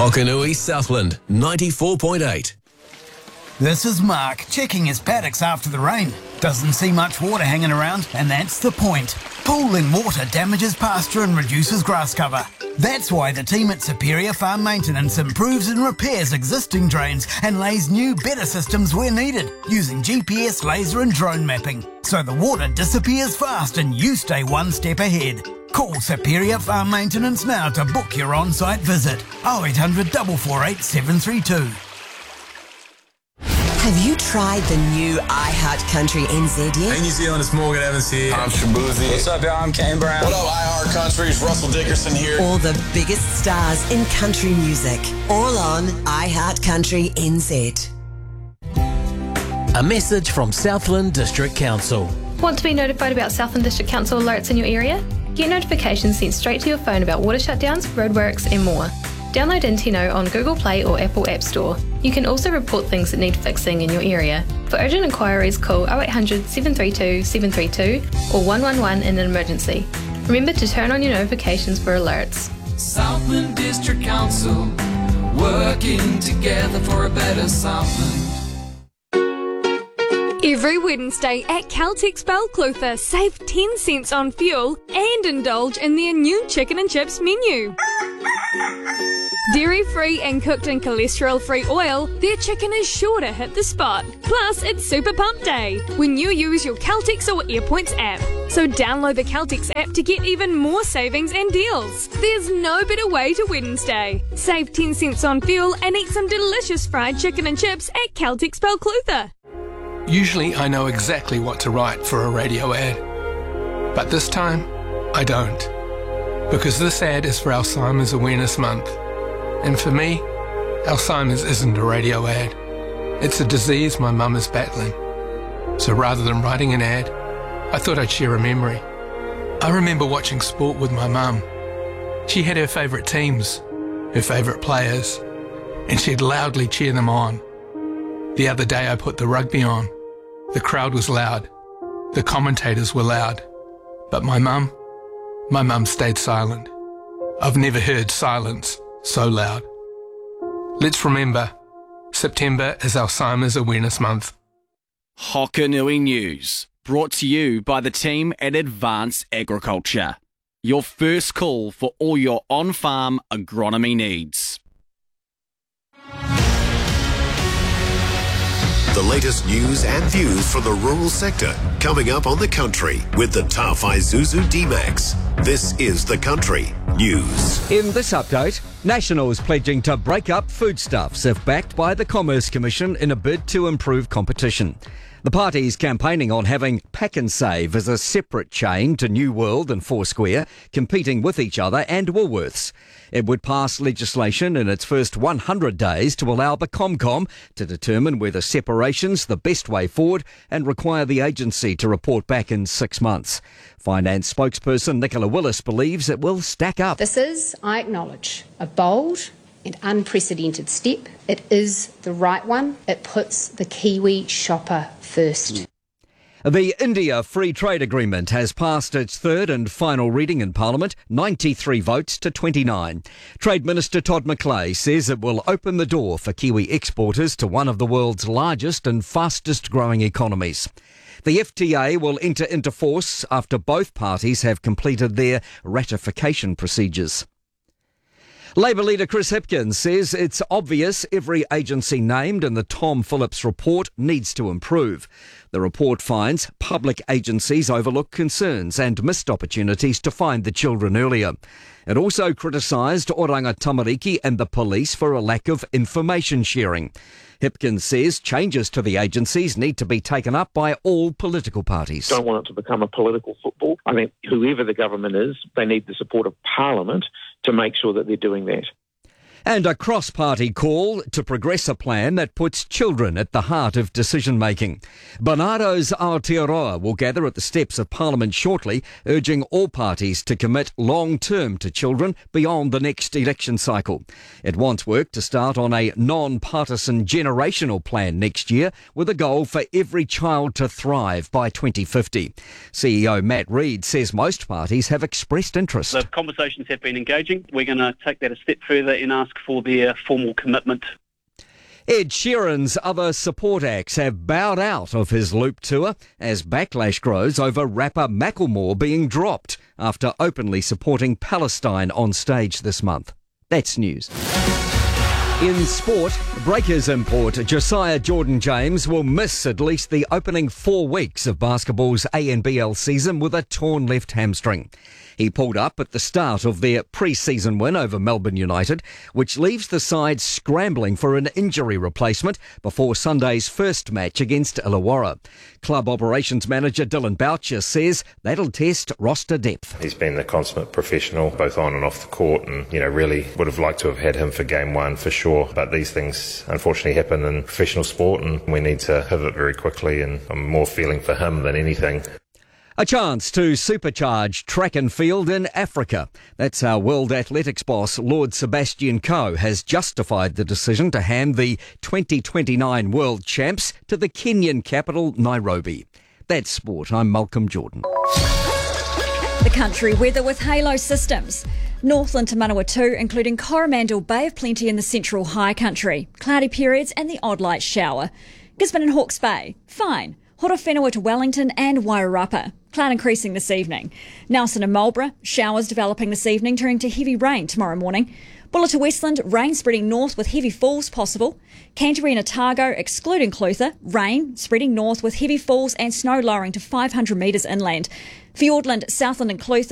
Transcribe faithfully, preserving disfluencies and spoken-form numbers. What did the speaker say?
Hokanui Southland, ninety-four point eight. This is Mark, checking his paddocks after the rain. Doesn't see much water hanging around, and that's the point. Pooling water damages pasture and reduces grass cover. That's why the team at Superior Farm Maintenance improves and repairs existing drains and lays new, better systems where needed, using G P S, laser and drone mapping. So the water disappears fast and you stay one step ahead. Call Superior Farm Maintenance now to book your on-site visit. oh eight hundred, four four eight, seven three two. Have you tried the new iHeart Country N Z yet? Hey New Zealand, it's Morgan Evans here. I'm Shabuzi. What's up, y'all? I'm Kane Brown. What up, iHeart Country? It's Russell Dickerson here. All the biggest stars in country music, all on iHeart Country N Z. A message from Southland District Council. Want to be notified about Southland District Council alerts in your area? Get notifications sent straight to your phone about water shutdowns, roadworks and more. Download Intino on Google Play or Apple App Store. You can also report things that need fixing in your area. For urgent inquiries, call oh eight hundred, seven three two, seven three two or one one one in an emergency. Remember to turn on your notifications for alerts. Southland District Council, working together for a better Southland. Every Wednesday at Caltex Balclutha, save ten cents on fuel and indulge in their new chicken and chips menu. Dairy-free and cooked in cholesterol-free oil, their chicken is sure to hit the spot. Plus, it's Super Pump Day when you use your Caltex or AirPoints app. So download the Caltex app to get even more savings and deals. There's no better way to Wednesday. Save ten cents on fuel and eat some delicious fried chicken and chips at Caltex Balclutha. Usually I know exactly what to write for a radio ad. But this time, I don't. Because this ad is for Alzheimer's Awareness Month. And for me, Alzheimer's isn't a radio ad. It's a disease my mum is battling. So rather than writing an ad, I thought I'd share a memory. I remember watching sport with my mum. She had her favourite teams, her favourite players, and she'd loudly cheer them on. The other day I put the rugby on. The crowd was loud. The commentators were loud. But my mum, my mum stayed silent. I've never heard silence so loud. Let's remember, September is Alzheimer's Awareness Month. Hokanui News, brought to you by the team at Advanced Agriculture. Your first call for all your on-farm agronomy needs. The latest news and views from the rural sector coming up on The Country with the Tough Isuzu D-Max. This is The Country News. In this update, Nationals pledging to break up foodstuffs if backed by the Commerce Commission in a bid to improve competition. The party's campaigning on having Pack and Save as a separate chain to New World and Foursquare, competing with each other and Woolworths. It would pass legislation in its first one hundred days to allow the Comcom to determine whether separation's the best way forward and require the agency to report back in six months. Finance spokesperson Nicola Willis believes it will stack up. This is, I acknowledge, a bold and unprecedented step. It is the right one. It puts the Kiwi shopper first. The India Free Trade Agreement has passed its third and final reading in Parliament, ninety-three votes to twenty-nine. Trade Minister Todd McClay says it will open the door for Kiwi exporters to one of the world's largest and fastest growing economies. The F T A will enter into force after both parties have completed their ratification procedures. Labour leader Chris Hipkins says it's obvious every agency named in the Tom Phillips report needs to improve. The report finds public agencies overlook concerns and missed opportunities to find the children earlier. It also criticised Oranga Tamariki and the police for a lack of information sharing. Hipkins says changes to the agencies need to be taken up by all political parties. Don't want it to become a political football. I think whoever the government is, they need the support of Parliament to make sure that they're doing that. And a cross-party call to progress a plan that puts children at the heart of decision-making. Bernardo's Aotearoa will gather at the steps of Parliament shortly, urging all parties to commit long-term to children beyond the next election cycle. It wants work to start on a non-partisan generational plan next year, with a goal for every child to thrive by twenty fifty. C E O Matt Reid says most parties have expressed interest. The conversations have been engaging. We're going to take that a step further and ask ask for their formal commitment. Ed Sheeran's other support acts have bowed out of his Loop tour as backlash grows over rapper Macklemore being dropped after openly supporting Palestine on stage this month. That's news. In sport, Breakers import Josiah Jordan-James will miss at least the opening four weeks of basketball's A N B L season with a torn left hamstring. He pulled up at the start of their pre-season win over Melbourne United, which leaves the side scrambling for an injury replacement before Sunday's first match against Illawarra. Club operations manager Dylan Boucher says that'll test roster depth. He's been a consummate professional, both on and off the court, and, you know, really would have liked to have had him for game one for sure. But these things unfortunately happen in professional sport, and we need to pivot very quickly, and I'm more feeling for him than anything. A chance to supercharge track and field in Africa. That's how World Athletics boss Lord Sebastian Coe has justified the decision to hand the twenty twenty-nine World Champs to the Kenyan capital, Nairobi. That's sport. I'm Malcolm Jordan. The country weather with Halo Systems. Northland to Manawatu, including Coromandel Bay of Plenty in the central high country. Cloudy periods and the odd light shower. Gisborne and Hawke's Bay, fine. Horowhenua to Wellington and Wairarapa. Cloud increasing this evening. Nelson and Marlborough, showers developing this evening, turning to heavy rain tomorrow morning. Bulla to Westland, rain spreading north with heavy falls possible. Canterbury and Otago, excluding Clutha, rain spreading north with heavy falls and snow lowering to five hundred metres inland. Fiordland, Southland and Clutha.